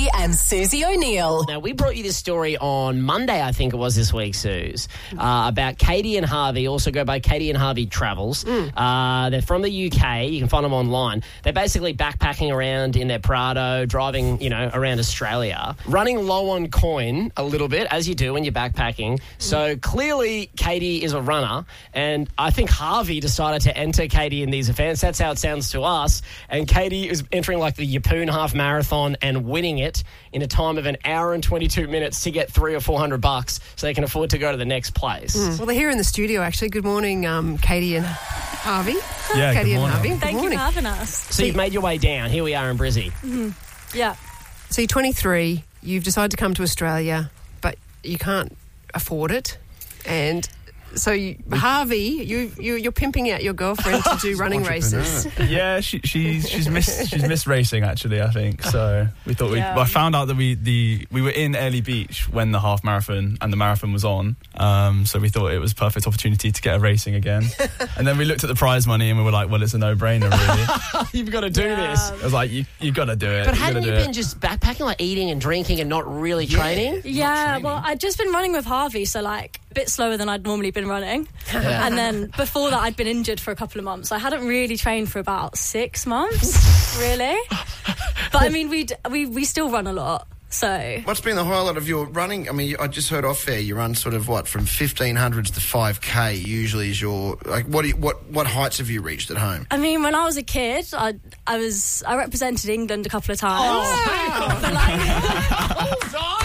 Lutzi and Susie O'Neill. Now, we brought you this story on Monday, I think it was this week, Suze, about Katie and Harvey, also go by Katie and Harvey Travels. They're from the UK. You can find them online. They're basically backpacking around in their Prado, driving, around Australia, running low on coin a little bit, as you do when you're backpacking. So clearly, Katie is a runner, and I think Harvey decided to enter Katie in these events. That's how it sounds to us. And Katie is entering like the Yeppoon half marathon and winning it in a time of 1 hour and 22 minutes to get $300 or $400 so they can afford to go to the next place. Well, they're here in the studio, actually. Good morning, Katie and Harvey. Yeah, Katie good and morning. Harvey. Thank you for having us. So you've made your way down. Here we are in Brizzy. Yeah. So you're 23. You've decided to come to Australia, but you can't afford it. And so, Harvey, you're pimping out your girlfriend to do running races. Yeah, she's missed racing actually. I think so. We thought I found out that we were in Airlie Beach when the half marathon and the marathon was on. So we thought it was a perfect opportunity to get her racing again. And then we looked at the prize money and we were like, well, it's a no-brainer really. You've got to do this. I was like, you got to do it. But hadn't you been just backpacking, like eating and drinking and not really training? Yeah, well, I'd just been running with Harvey, so like a bit slower than I'd normally been running. And then before that, I'd been injured for a couple of months. I hadn't really trained for about 6 months, really. But I mean, we still run a lot. So what's been the highlight of your running? I mean, I just heard off air you run sort of from 1500s to 5k. Usually is your what heights have you reached at home? I mean, when I was a kid, I represented England a couple of times. Oh, but like, hold on.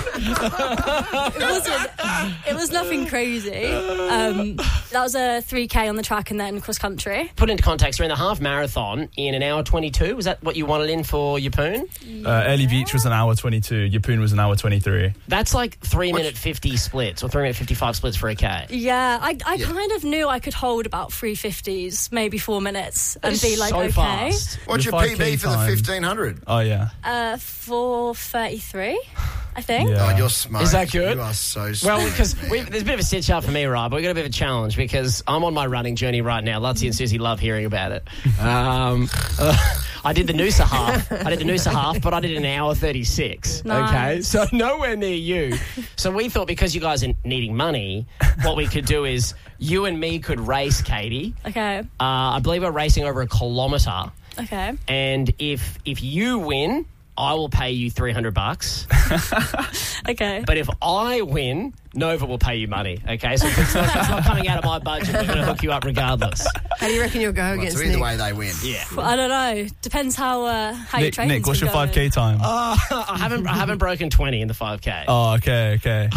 It was nothing crazy. That was a 3k on the track and then cross country. Put into context, you're in the half marathon in 1 hour 22. Was that what you wanted in for Yeppoon? Airlie Beach was 1 hour 22. Yeppoon was 1 hour 23. That's like 3-minute 50 splits or 3-minute 55 splits for a K. Yeah, I kind of knew I could hold about 350s, maybe 4 minutes, and be like, so okay. fast. What's your PB for the 1500? Oh yeah. 4:33, I think. Yeah. Oh, you're smart. Is that good? You are so smart. Well, because there's a bit of a stitch up for me, right? But we've got a bit of a challenge because I'm on my running journey right now. Lutzi and Susie love hearing about it. I did the Noosa half. But I did 1 hour 36. Nice. Okay, so nowhere near you. So we thought because you guys are needing money, what we could do is you and me could race, Katie. Okay. I believe we're racing over 1 kilometre. Okay. And if you win, I will pay you $300. Okay. But if I win, Nova will pay you money. Okay, so if it's not coming out of my budget, we're going to hook you up regardless. How do you reckon you'll go against so either Nick? way they win. Yeah. Well, I don't know. Depends how your training's Nick, what's been your going. 5k time? I haven't broken 20 in the 5K. Oh, okay.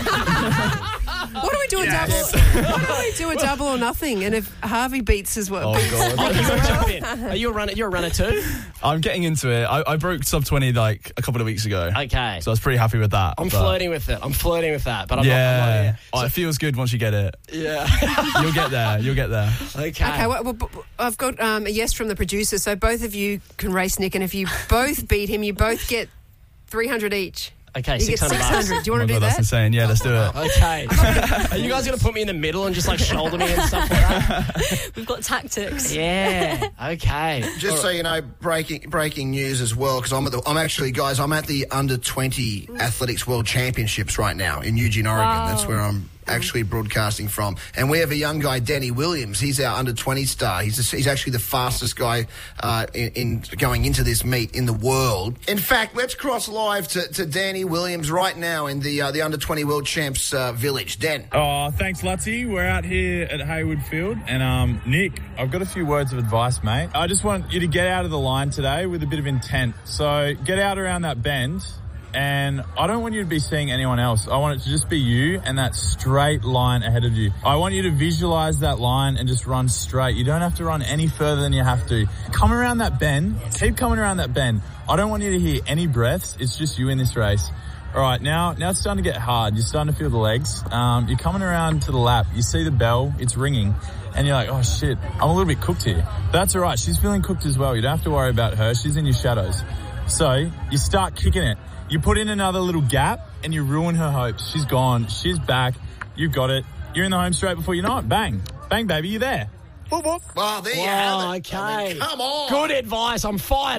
What do we do a double? What do we do a double or nothing? And if Harvey beats us, what? Oh god. Oh, you want to jump in? Are you a runner? You're a runner too? I'm getting into it. I broke sub 20 like a couple of weeks ago. Okay. So I was pretty happy with that. I'm flirting with it. But I'm yeah. not here. Oh, it feels good once you get it. Yeah. You'll get there. Okay. Okay, well, I've got a yes from the producer, so both of you can race Nick, and if you both beat him, you both get 300 each. Okay, You get $600. 600. Do you Oh want my to do god, that's that? insane. Yeah, let's do it. Okay. Are you guys going to put me in the middle and just like shoulder me and stuff like that? We've got tactics. Yeah. Okay. Just so you know, breaking news as well, because I'm at the under 20 Athletics World Championships right now in Eugene, Oregon. Wow. That's where I'm actually broadcasting from. And we have a young guy, Danny Williams. He's our under 20 star. He's actually the fastest guy in going into this meet in the world. In fact, let's cross live to Danny Williams right now in the under 20 World Champs village. Dan. Oh, thanks, Lutzi. We're out here at Hayward Field. And, Nick, I've got a few words of advice, mate. I just want you to get out of the line today with a bit of intent. So get out around that bend. And I don't want you to be seeing anyone else. I want it to just be you and that straight line ahead of you. I want you to visualize that line and just run straight. You don't have to run any further than you have to. Come around that bend. Keep coming around that bend. I don't want you to hear any breaths. It's just you in this race. All right, now it's starting to get hard. You're starting to feel the legs. You're coming around to the lap. You see the bell. It's ringing. And you're like, oh, shit, I'm a little bit cooked here. But that's all right. She's feeling cooked as well. You don't have to worry about her. She's in your shadows. So you start kicking it. You put in another little gap and you ruin her hopes. She's gone. She's back. You got it. You're in the home straight before you know it. Bang. Bang, baby. You're there. Whoop, whoop. Well, there you have it. Okay. I mean, come on. Good advice. I'm fired up.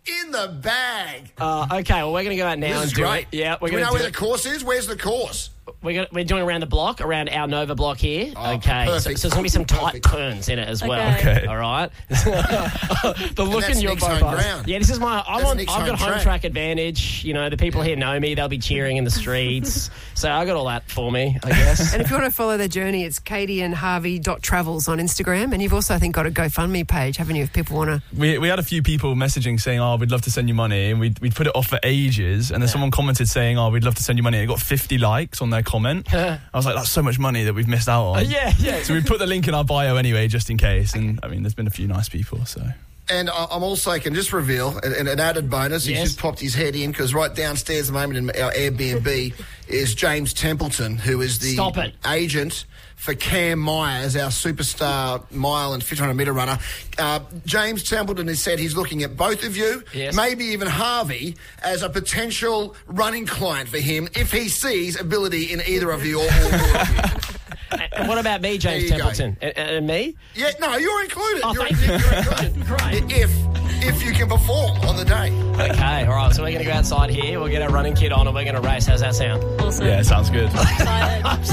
in the bag. Okay, well, we're going to go out now This and is do great. it. Yeah, Do we know where the course is? Where's the course? We're doing around the block, around our Nova block here. Oh, okay, perfect. so there's going to be some tight Perfect. turns in it as well. Okay. All right. The look that's in your Nick's both home eyes. ground. Yeah, this is my. I've Nick's got home home track. track advantage. You know, the people here know me. They'll be cheering in the streets. So I got all that for me, I guess. And if you want to follow their journey, it's katieandharvey.travels on Instagram. And you've also, I think, got a GoFundMe page, haven't you, if people want to... We had a few people messaging saying, "Oh, we'd love to send you money," and we'd put it off for ages. And then someone commented saying, "Oh, we'd love to send you money." And it got 50 likes on their comment. I was like, "That's so much money that we've missed out on." Yeah. So we put the link in our bio anyway, just in case. And I mean, there's been a few nice people. So And I'm also, can just reveal an added bonus. He's Yes. just popped his head in because right downstairs at the moment in our Airbnb is James Templeton, who is the Stop it. agent for Cam Myers, our superstar mile and 1500 metre runner. James Templeton has said he's looking at both of you, Yes. maybe even Harvey, as a potential running client for him if he sees ability in either of you or all of you. And what about me, James There you go. Templeton? And me? Yeah, no, you're included. Oh, you're, thank you. you're included. Great. If you can perform on the day. Okay, all right. So we're going to go outside here. We'll get our running kit on and we're going to race. How's that sound? Awesome. yeah, sounds good. Excited.